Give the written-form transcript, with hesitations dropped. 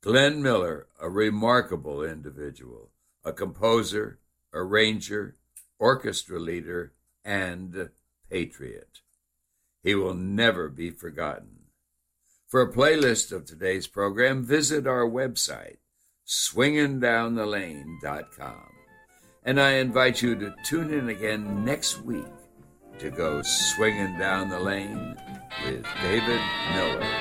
Glenn Miller, a remarkable individual, a composer, arranger, orchestra leader, and patriot. He will never be forgotten. For a playlist of today's program, visit our website, swingindownthelane.com. And I invite you to tune in again next week to go swinging down the lane with David Miller.